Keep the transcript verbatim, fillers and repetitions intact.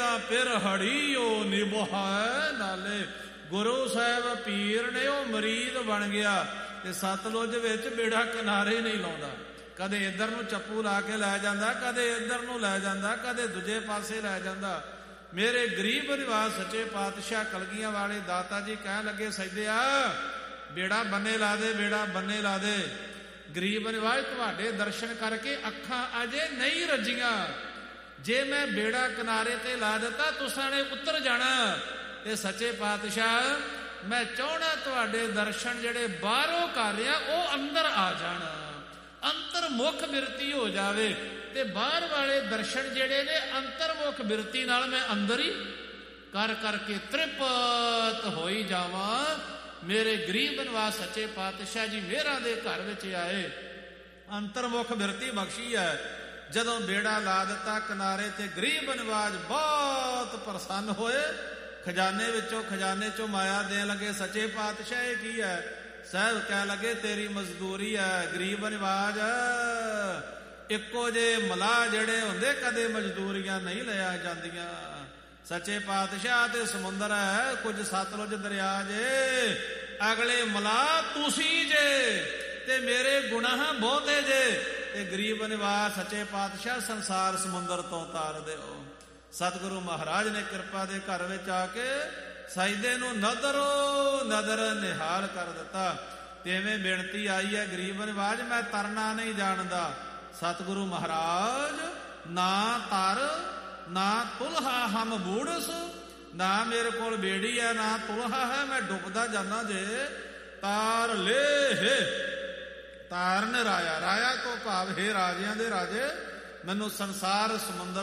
ਫਿਰ ਹੜੀਓ ਨਿਭਾਏ ਨਾਲੇ। ਗੁਰੂ ਸਾਹਿਬ ਪੀਰ ਨੇ ਉਹ ਮਰੀਦ ਬਣ ਗਿਆ ਤੇ ਸਤਲੁਜ ਵਿੱਚ ਬੇੜਾ ਕਿਨਾਰੇ ਨਹੀਂ ਲਾਉਂਦਾ। ਕਦੇ ਇੱਧਰ ਨੂੰ ਚੱਪੂ ਲਾ ਕੇ ਲੈ ਜਾਂਦਾ, ਕਦੇ ਇੱਧਰ ਨੂੰ ਲੈ ਜਾਂਦਾ, ਕਦੇ ਦੂਜੇ ਪਾਸੇ ਲੈ ਜਾਂਦਾ। ਮੇਰੇ ਗਰੀਬ ਨਿਵਾਸ ਸੱਚੇ ਪਾਤਸ਼ਾਹ ਕਲਗੀਆਂ ਵਾਲੇ ਦਾਤਾ ਜੀ ਕਹਿਣ ਲੱਗੇ, ਸਜਦਿਆ ਬੇੜਾ ਬੰਨੇ ਲਾ ਦੇ, ਬੇੜਾ ਬੰਨੇ ਲਾ ਦੇ। ਗਰੀਬ ਨਿਵਾਜ ਤੁਹਾਡੇ ਦਰਸ਼ਨ ਕਰਕੇ ਅੱਖਾਂ ਅਜੇ ਨਹੀਂ ਰੱਜੀਆਂ। ਜੇ ਮੈਂ ਬੇੜਾ ਕਿਨਾਰੇ ਤੇ ਲਾ ਦਿੱਤਾ ਤੁਸਾਂ ਨੇ ਉੱਤਰ ਜਾਣਾ। ਤੇ ਸੱਚੇ ਪਾਤਸ਼ਾਹ ਮੈਂ ਚਾਹੁੰਦਾ ਤੁਹਾਡੇ ਦਰਸ਼ਨ ਜਿਹੜੇ ਬਾਹਰੋਂ ਕਰ ਰਿਹਾ ਉਹ ਅੰਦਰ ਆ ਜਾਣ, ਅੰਤਰਮੁਖ ਬਿਰਤੀ ਹੋ ਜਾਵੇ। ਤੇ ਬਾਹਰ ਵਾਲੇ ਦਰਸ਼ਨ ਜਿਹੜੇ ਨੇ ਅੰਤਰਮੁਖ ਬਿਰਤੀ ਨਾਲ ਮੈਂ ਅੰਦਰ ਹੀ ਕਰ ਕਰਕੇ ਤ੍ਰਿਪਤ ਹੋਈ ਜਾਵਾਂ। ਮੇਰੇ ਗਰੀਬ ਨਿਵਾਸ ਸੱਚੇ ਪਾਤਸ਼ਾਹ ਜੀ ਮੇਰਾਂ ਦੇ ਘਰ ਵਿੱਚ ਆਏ, ਅੰਤਰਮੁਖ ਬਿਰਤੀ ਬਖਸ਼ੀ ਹੈ। ਜਦੋਂ ਬੇੜਾ ਲਾ ਦਿੱਤਾ ਕਿਨਾਰੇ ਤੇ ਗਰੀਬ ਨਿਵਾਜ ਬਹੁਤ ਪ੍ਰਸੰਨ ਹੋਏ। ਖਜ਼ਾਨੇ ਵਿੱਚੋਂ ਖਜ਼ਾਨੇ ਚੋਂ ਮਾਇਆ ਦੇਣ ਲੱਗੇ। ਸੱਚੇ ਪਾਤਸ਼ਾਹ ਇਹ ਕੀ ਹੈ? ਸਾਹਿਬ ਕਹਿ ਲੱਗੇ ਤੇਰੀ ਮਜ਼ਦੂਰੀ ਹੈ। ਗਰੀਬ ਨਿਵਾਜ ਇੱਕੋ ਜੇ ਮਲਾਹ ਜਿਹੜੇ ਹੁੰਦੇ ਕਦੇ ਮਜ਼ਦੂਰੀਆਂ ਨਹੀਂ ਲਿਆ ਜਾਂਦੀਆਂ। ਸੱਚੇ ਪਾਤਸ਼ਾਹ ਤੇ ਸਮੁੰਦਰ ਹੈ, ਕੁਝ ਸਤਲੁਜ ਦਰਿਆ ਜੇ, ਅਗਲੇ ਮਲਾਹ ਤੁਸੀਂ ਜੇ ਤੇ ਮੇਰੇ ਗੁਨਾਹ ਬਹੁਤੇ ਜੇ। ਤੇ ਗਰੀਬ ਨਿਵਾਸ ਸੱਚੇ ਪਾਤਸ਼ਾਹ ਸੰਸਾਰ ਸਮੁੰਦਰ ਤੋਂ ਤਾਰ ਦਿਓ। ਸਤਿਗੁਰੂ ਮਹਾਰਾਜ ਨੇ ਕਿਰਪਾ ਦੇ ਘਰ ਵਿੱਚ ਆ ਕੇ ਸਜਦੇ ਨੂੰ ਨਦਰੋ ਨਦਰ ਨਿਹਾਲ ਕਰ ਦਿੱਤਾ। ਤੇ ਐਵੇਂ ਬੇਨਤੀ ਆਈ ਹੈ, ਗਰੀਬ ਨਿਵਾਜ ਮੈਂ ਤਰਨਾ ਨਹੀਂ ਜਾਣਦਾ। ਸਤਿਗੁਰੂ ਮਹਾਰਾਜ ਨਾ ਤਰ ਨਾ ਤੁਲਹਾ ਹਮ ਬੂੜਸ, ਨਾ ਮੇਰੇ ਕੋਲ ਬੇੜੀ ਹੈ ਨਾ ਤੁਲਹਾ ਹੈ, ਮੈਂ ਡੁੱਬਦਾ ਜਾਨਾ ਜੇ। ਤਾਰ ਲੈ ਤਾਰਨ ਰਾਇਆ, ਰਾਇਆ ਤੋਂ ਭਾਵ ਹੈ ਰਾਜਿਆਂ ਦੇ ਰਾਜੇ, ਮੈਨੂੰ ਸੰਸਾਰ ਸਮੁੰਦਰ